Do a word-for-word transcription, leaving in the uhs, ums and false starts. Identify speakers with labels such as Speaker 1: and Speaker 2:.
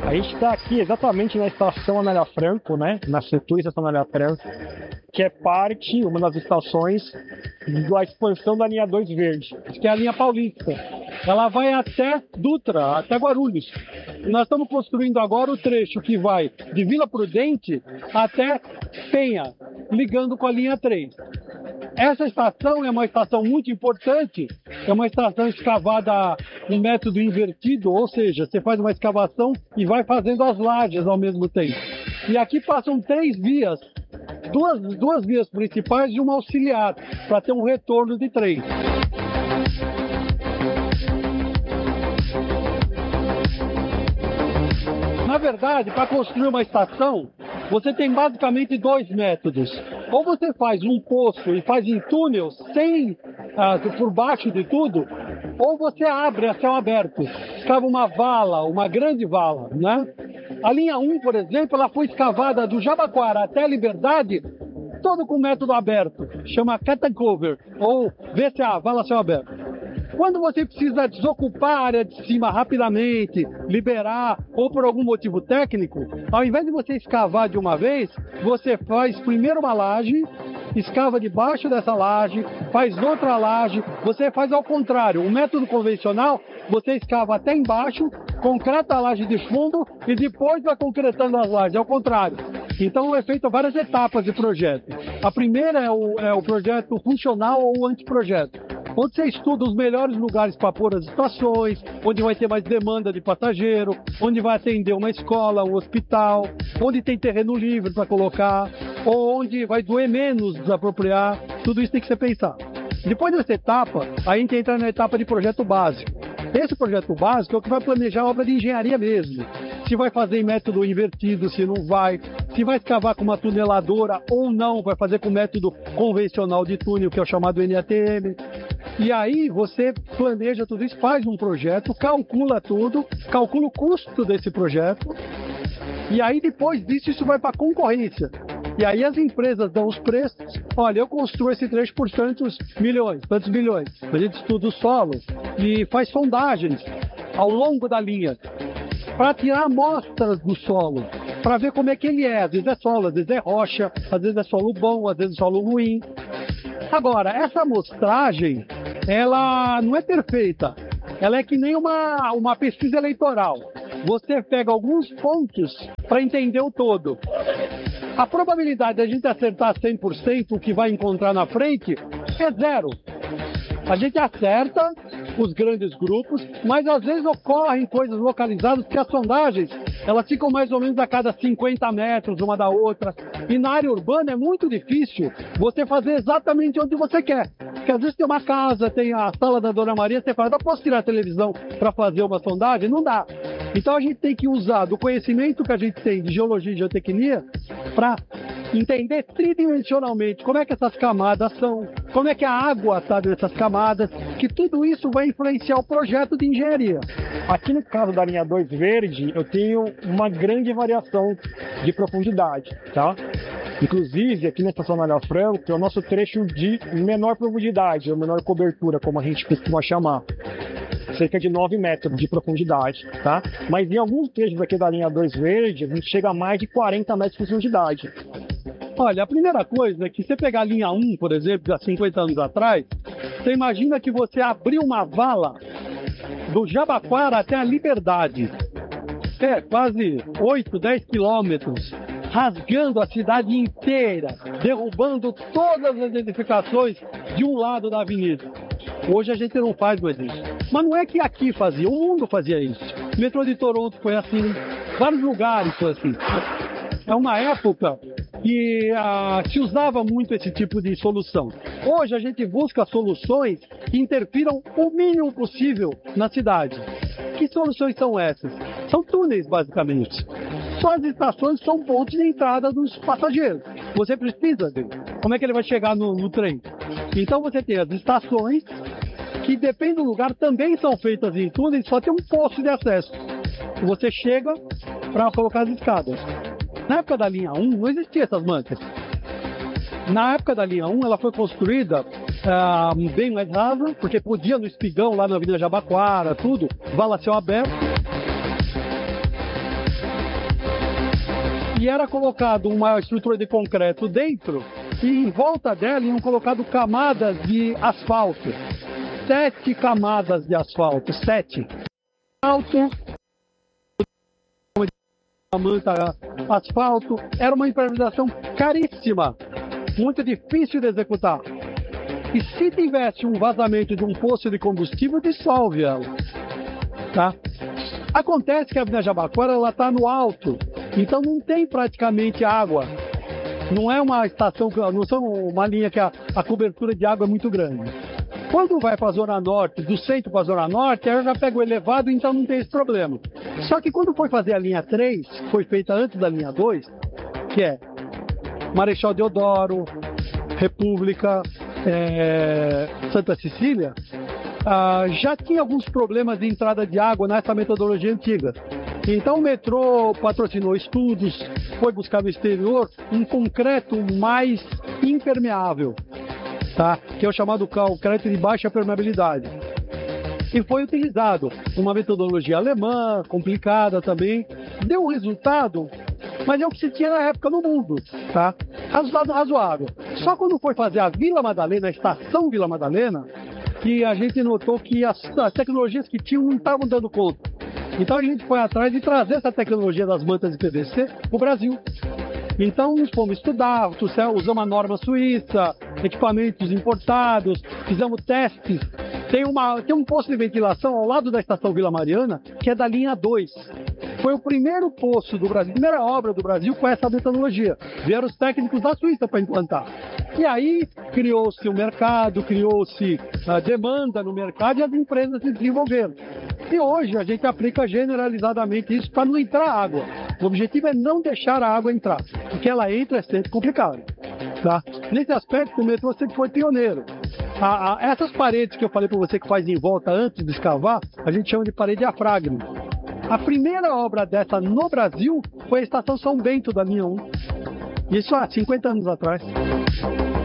Speaker 1: A gente está aqui exatamente na estação Anália Franco, né? Na Setur Estação Anália Franco, que é parte, uma das estações da expansão da linha dois Verde, que é a linha Paulista. Ela vai até Dutra, até Guarulhos. E nós estamos construindo agora o trecho que vai de Vila Prudente até Penha, ligando com a linha três. Essa estação é uma estação muito importante, é uma estação escavada no método invertido, ou seja, você faz uma escavação e vai fazendo as lajes ao mesmo tempo. E aqui passam três vias, duas, duas vias principais e uma auxiliar, para ter um retorno de trem. Na verdade, para construir uma estação, você tem basicamente dois métodos. Ou você faz um poço e faz em túnel, sem, ah, por baixo de tudo, ou você abre a céu aberto, escava uma vala, uma grande vala, né? A linha um, por exemplo, ela foi escavada do Jabaquara até a Liberdade, todo com método aberto, chama cut and cover, ou V C A, vala a céu aberto. Quando você precisa desocupar a área de cima rapidamente, liberar, ou por algum motivo técnico, ao invés de você escavar de uma vez, você faz primeiro uma laje, escava debaixo dessa laje, faz outra laje, você faz ao contrário. O método convencional, você escava até embaixo, concreta a laje de fundo e depois vai concretando as lajes, é o contrário. Então é feito várias etapas de projeto. A primeira é o, é o projeto funcional ou anteprojeto, onde você estuda os melhores lugares para pôr as estações, onde vai ter mais demanda de passageiro, onde vai atender uma escola, um hospital, onde tem terreno livre para colocar, ou onde vai doer menos desapropriar. Tudo isso tem que ser pensado. Depois dessa etapa, a gente entra na etapa de projeto básico. Esse projeto básico é o que vai planejar a obra de engenharia mesmo. Se vai fazer em método invertido, se não vai, se vai escavar com uma tuneladora ou não, vai fazer com método convencional de túnel, que é o chamado N A T M. E aí você planeja tudo isso, faz um projeto, calcula tudo, calcula o custo desse projeto, e aí depois disso isso vai para a concorrência. E aí as empresas dão os preços, olha, eu construo esse trecho por tantos milhões, tantos bilhões. A gente estuda o solo e faz sondagens ao longo da linha, para tirar amostras do solo, para ver como é que ele é. Às vezes é solo, às vezes é rocha, às vezes é solo bom, às vezes é solo ruim. Agora, essa amostragem, ela não é perfeita. Ela é que nem uma, uma pesquisa eleitoral. Você pega alguns pontos para entender o todo. A probabilidade de a gente acertar cem por cento o que vai encontrar na frente é zero. A gente acerta os grandes grupos, mas às vezes ocorrem coisas localizadas que as sondagens, elas ficam mais ou menos a cada cinquenta metros uma da outra. E na área urbana é muito difícil você fazer exatamente onde você quer. Porque às vezes tem uma casa, tem a sala da Dona Maria, você fala, posso tirar a televisão para fazer uma sondagem? Não dá. Então a gente tem que usar do conhecimento que a gente tem de geologia e geotecnia para entender tridimensionalmente como é que essas camadas são, como é que a água está nessas camadas, que tudo isso vai influenciar o projeto de engenharia. Aqui no caso da linha dois Verde, eu tenho uma grande variação de profundidade, tá? Inclusive, aqui na estação Anália Franco, é o nosso trecho de menor profundidade, ou menor cobertura, como a gente costuma chamar. Cerca de nove metros de profundidade, tá? Mas em alguns trechos aqui da linha dois Verde, a gente chega a mais de quarenta metros de profundidade.
Speaker 2: Olha, a primeira coisa é que você pegar a linha um, por exemplo, há cinquenta anos atrás, você imagina que você abriu uma vala do Jabaquara até a Liberdade. É, quase oito, dez quilômetros, rasgando a cidade inteira, derrubando todas as edificações de um lado da avenida. Hoje a gente não faz mais isso. Mas não é que aqui fazia, o mundo fazia isso. O metrô de Toronto foi assim, vários lugares foi assim. É uma época que ah, se usava muito esse tipo de solução. Hoje a gente busca soluções que interfiram o mínimo possível na cidade. Que soluções são essas? São túneis, basicamente. Só as estações são pontos de entrada dos passageiros. Você precisa ver como é que ele vai chegar no, no trem. Então você tem as estações, que depende do lugar, também são feitas em túneis, só tem um posto de acesso. Você chega para colocar as escadas. Na época da linha um, não existia essas mancas. Na época da linha um, ela foi construída uh, bem mais rasa, porque podia no espigão, lá na Avenida Jabaquara, tudo, vala a céu aberto. e era colocado uma estrutura de concreto dentro e em volta dela iam colocado camadas de asfalto. Sete camadas de asfalto, sete. Alto, manta, asfalto, era uma impermeabilização caríssima, muito difícil de executar. E se tivesse um vazamento de um poço de combustível, dissolve ela. Tá? Acontece que a Avenida Jabaquara ela está no alto, então não tem praticamente água. Não é uma estação, não são uma linha que a, a cobertura de água é muito grande. Quando vai para a Zona Norte, do centro para a Zona Norte, aí eu já pego o elevado, então não tem esse problema. Só que quando foi fazer a linha três, foi feita antes da linha dois, que é Marechal Deodoro, República, é, Santa Cecília, ah, já tinha alguns problemas de entrada de água nessa metodologia antiga. Então o metrô patrocinou estudos, foi buscar no exterior um concreto mais impermeável, tá? Que é o chamado concreto de baixa permeabilidade. E foi utilizado uma metodologia alemã, complicada também, deu um resultado, mas é o que se tinha na época no mundo, tá? Resultado razoável. Só quando foi fazer a Vila Madalena, a estação Vila Madalena, que a gente notou que as, as tecnologias que tinham não estavam dando conta. Então a gente foi atrás de trazer essa tecnologia das mantas de P V C para o Brasil. Então nós fomos estudar, usamos a norma suíça, equipamentos importados, fizemos testes. Tem, uma, tem um posto de ventilação ao lado da estação Vila Mariana, que é da linha dois. Foi o primeiro poço do Brasil, a primeira obra do Brasil com essa metodologia. Vieram os técnicos da Suíça para implantar. E aí criou-se o mercado, criou-se a demanda no mercado e as empresas se desenvolveram. E hoje a gente aplica generalizadamente isso para não entrar água. O objetivo é não deixar a água entrar, porque ela entra é sempre complicado. Tá? Nesse aspecto, o metrô sempre foi pioneiro. A, a, essas paredes que eu falei para você que faz em volta antes de escavar, a gente chama de parede diafragma. A primeira obra dessa no Brasil foi a Estação São Bento da linha um. Isso há cinquenta anos atrás.